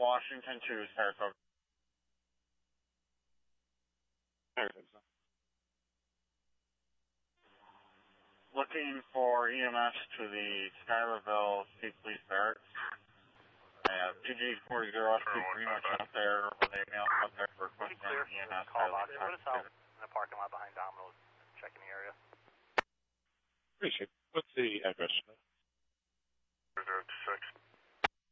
Washington to Saratoga. Looking for EMS to the Schuylerville State Police Barracks. PG40 pretty much out there, or they mail out there for requesting EMS. Call box. Put us out in the parking lot behind Domino's, checking the area. Appreciate it. What's the address? 026.